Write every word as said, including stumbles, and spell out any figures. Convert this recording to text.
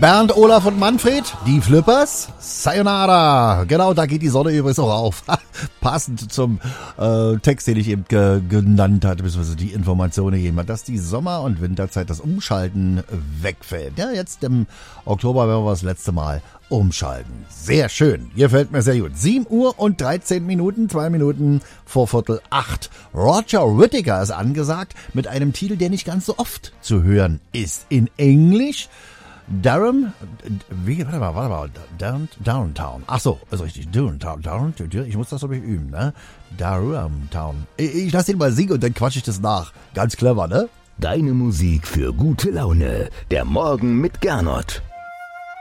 Bernd, Olaf und Manfred, die Flippers, Sayonara. Genau, da geht die Sonne übrigens auch auf. Passend zum äh, Text, den ich eben ge genannt hatte, beziehungsweise die Information gegeben hat, dass die Sommer- und Winterzeit das Umschalten wegfällt. Ja, jetzt im Oktober werden wir das letzte Mal umschalten. Sehr schön. Gefällt mir sehr gut. sieben Uhr und dreizehn Minuten, zwei Minuten vor Viertel acht. Roger Whittaker ist angesagt mit einem Titel, der nicht ganz so oft zu hören ist. In Englisch Durham, wie, warte mal, warte mal, Down, Downtown. Ach so, ist richtig, Downtown, Down, ich muss das glaube ich üben, ne? Downtown. Ich, ich lass den mal singen und dann quatsch ich das nach. Ganz clever, ne? Deine Musik für gute Laune. Der Morgen mit Gernot.